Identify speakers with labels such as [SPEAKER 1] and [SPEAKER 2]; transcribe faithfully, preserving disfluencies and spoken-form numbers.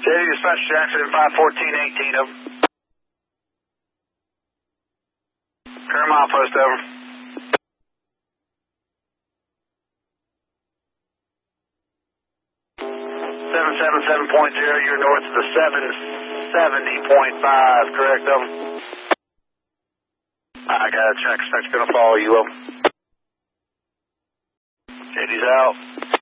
[SPEAKER 1] City Dispatch Jackson five fourteen eighteen, over. Current milepost, over. seven seven seven point zero, you're north of the seven seventy point five, correct, over? I got a check, expect gonna follow you, over. Katie's out.